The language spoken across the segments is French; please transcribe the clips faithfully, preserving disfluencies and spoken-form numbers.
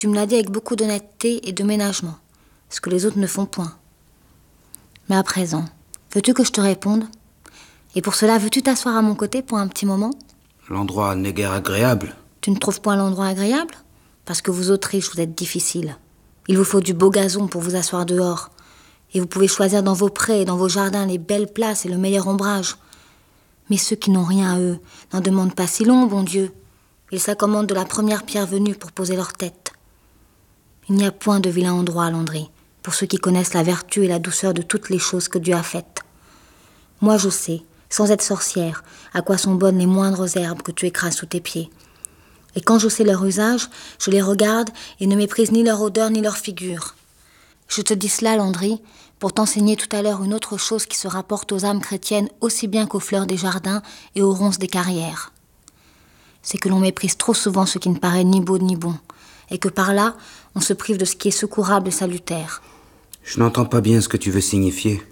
Tu me l'as dit avec beaucoup d'honnêteté et de ménagement, ce que les autres ne font point. Mais à présent, veux-tu que je te réponde ? Et pour cela, veux-tu t'asseoir à mon côté pour un petit moment ? L'endroit n'est guère agréable. Tu ne trouves point l'endroit agréable ? Parce que vous autres riches, vous êtes difficiles. Il vous faut du beau gazon pour vous asseoir dehors. Et vous pouvez choisir dans vos prés et dans vos jardins les belles places et le meilleur ombrage. Mais ceux qui n'ont rien à eux n'en demandent pas si long, bon Dieu. Ils s'accommodent de la première pierre venue pour poser leur tête. Il n'y a point de vilain endroit, Landry, pour ceux qui connaissent la vertu et la douceur de toutes les choses que Dieu a faites. Moi, je sais, sans être sorcière, à quoi sont bonnes les moindres herbes que tu écrases sous tes pieds. Et quand je sais leur usage, je les regarde et ne méprise ni leur odeur ni leur figure. Je te dis cela, Landry, pour t'enseigner tout à l'heure une autre chose qui se rapporte aux âmes chrétiennes aussi bien qu'aux fleurs des jardins et aux ronces des carrières. C'est que l'on méprise trop souvent ce qui ne paraît ni beau ni bon, et que par là, on se prive de ce qui est secourable et salutaire. Je n'entends pas bien ce que tu veux signifier.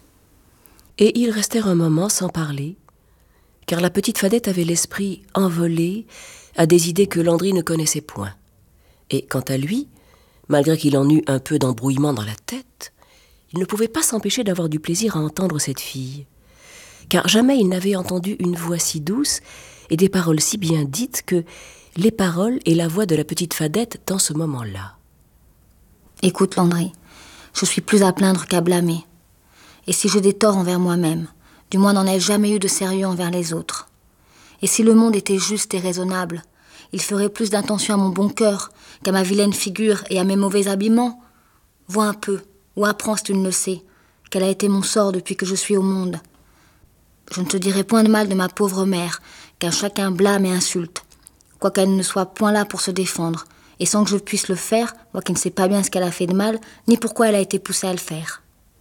Et ils restèrent un moment sans parler, car la petite Fadette avait l'esprit envolé à des idées que Landry ne connaissait point. Et quant à lui, malgré qu'il en eût un peu d'embrouillement dans la tête, il ne pouvait pas s'empêcher d'avoir du plaisir à entendre cette fille, car jamais il n'avait entendu une voix si douce et des paroles si bien dites que les paroles et la voix de la petite Fadette dans ce moment-là. Écoute, Landry, je suis plus à plaindre qu'à blâmer. Et si j'ai des torts envers moi-même, du moins n'en ai jamais eu de sérieux envers les autres. Et si le monde était juste et raisonnable, il ferait plus d'intention à mon bon cœur qu'à ma vilaine figure et à mes mauvais habillements. Vois un peu, ou apprends si tu ne le sais, quel a été mon sort depuis que je suis au monde. Je ne te dirai point de mal de ma pauvre mère, qu'un chacun blâme et insulte, quoiqu'elle ne soit point là pour se défendre, et sans que je puisse le faire, moi qui ne sais pas bien ce qu'elle a fait de mal, ni pourquoi elle a été poussée à le faire.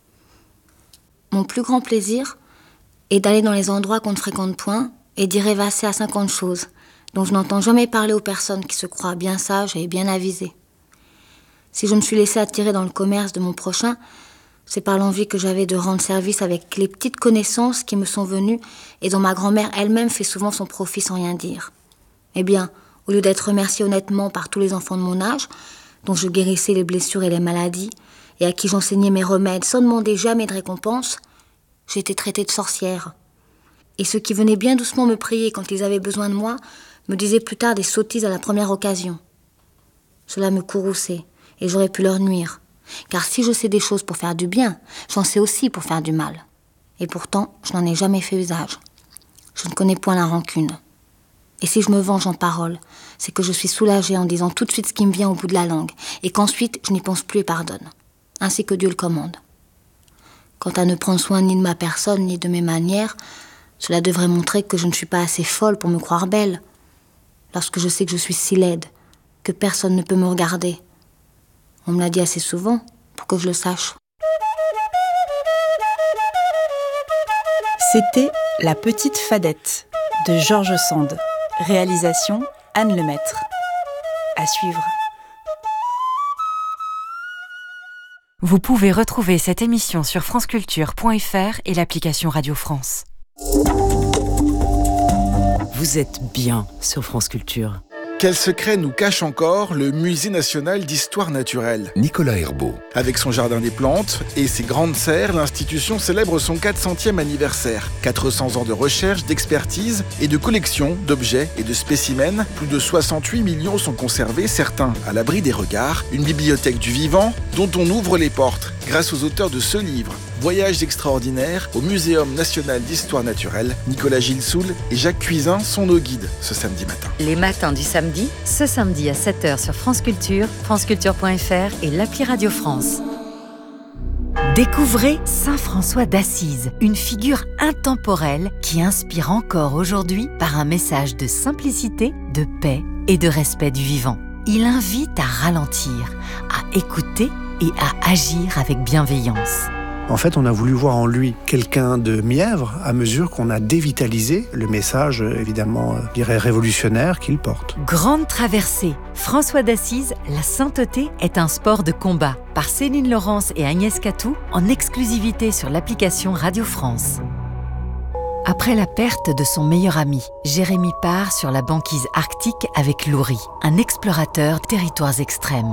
Mon plus grand plaisir est d'aller dans les endroits qu'on ne fréquente point et d'y rêvasser à cinquante choses, dont je n'entends jamais parler aux personnes qui se croient bien sages et bien avisées. Si je me suis laissée attirer dans le commerce de mon prochain, c'est par l'envie que j'avais de rendre service avec les petites connaissances qui me sont venues et dont ma grand-mère elle-même fait souvent son profit sans rien dire. Eh bien, au lieu d'être remerciée honnêtement par tous les enfants de mon âge, dont je guérissais les blessures et les maladies, et à qui j'enseignais mes remèdes sans demander jamais de récompense, j'ai été traitée de sorcière. Et ceux qui venaient bien doucement me prier quand ils avaient besoin de moi me disaient plus tard des sottises à la première occasion. Cela me courrouçait, et j'aurais pu leur nuire. Car si je sais des choses pour faire du bien, j'en sais aussi pour faire du mal. Et pourtant, je n'en ai jamais fait usage. Je ne connais point la rancune. Et si je me venge en parole, c'est que je suis soulagée en disant tout de suite ce qui me vient au bout de la langue, et qu'ensuite je n'y pense plus et pardonne, ainsi que Dieu le commande. Quant à ne prendre soin ni de ma personne, ni de mes manières, cela devrait montrer que je ne suis pas assez folle pour me croire belle, lorsque je sais que je suis si laide, que personne ne peut me regarder. On me l'a dit assez souvent, pour que je le sache. C'était La petite Fadette, de George Sand. Réalisation, Anne Lemaître. À suivre. Vous pouvez retrouver cette émission sur franceculture point f r et l'application Radio France. Vous êtes bien sur France Culture. Quel secret nous cache encore le Musée national d'histoire naturelle ? Nicolas Herbeau. Avec son jardin des plantes et ses grandes serres, l'institution célèbre son quatre centième anniversaire. quatre cents ans de recherche, d'expertise et de collection d'objets et de spécimens. Plus de soixante-huit millions sont conservés, certains à l'abri des regards. Une bibliothèque du vivant dont on ouvre les portes grâce aux auteurs de ce livre. Voyages extraordinaires au Muséum national d'histoire naturelle. Nicolas Gilsoul et Jacques Cuisin sont nos guides ce samedi matin. Les matins du samedi, ce samedi à sept heures sur France Culture, franceculture point f r et l'appli Radio France. Découvrez Saint François d'Assise, une figure intemporelle qui inspire encore aujourd'hui par un message de simplicité, de paix et de respect du vivant. Il invite à ralentir, à écouter et à agir avec bienveillance. En fait, on a voulu voir en lui quelqu'un de mièvre à mesure qu'on a dévitalisé le message, évidemment, je dirais révolutionnaire qu'il porte. Grande traversée. François d'Assise, la sainteté est un sport de combat. Par Céline Laurence et Agnès Catou, en exclusivité sur l'application Radio France. Après la perte de son meilleur ami, Jérémy part sur la banquise arctique avec Laurie, un explorateur de territoires extrêmes.